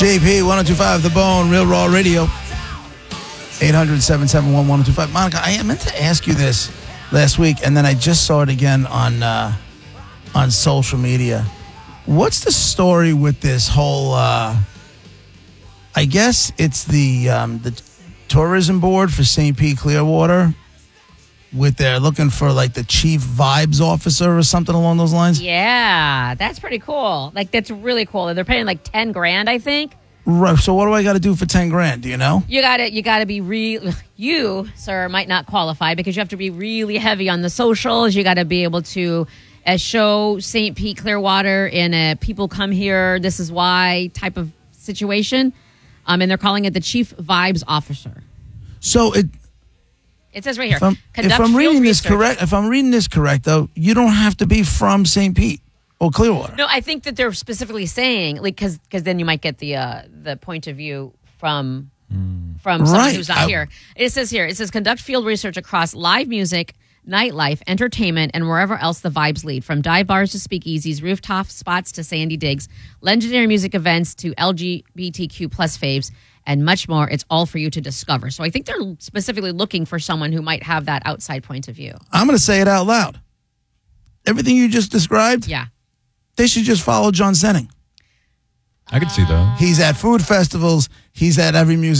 JP, 1025 The Bone, Real Raw Radio. 800-771-1025. Monica, I meant to ask you this last week, and then I just saw it again on social media. What's the story with this whole, I guess it's the tourism board for St. Pete Clearwater, they're looking for like the chief vibes officer or something along those lines? Yeah, that's pretty cool. Like, that's really cool. They're paying like $10,000, I think. Right. So what do I got to do for $10,000? Do you know? You gotta be real. You, sir, might not qualify because you have to be really heavy on the socials. You got to be able to show St. Pete Clearwater in a people come here, this is why type of situation. And they're calling it the chief vibes officer. So it says right here. If I'm reading this correct, though, you don't have to be from St. Pete or Clearwater. No, I think that they're specifically saying, like, because then you might get the point of view from someone who's not here. It says conduct field research across live music, nightlife, entertainment, and wherever else the vibes lead, from dive bars to speakeasies, rooftop spots to sandy digs, legendary music events to LGBTQ plus faves, and much more. It's all for you to discover. So I think they're specifically looking for someone who might have that outside point of view. I'm going to say it out loud. Everything you just described, yeah, they should just follow John Senning. I could see that. He's at food festivals. He's at every music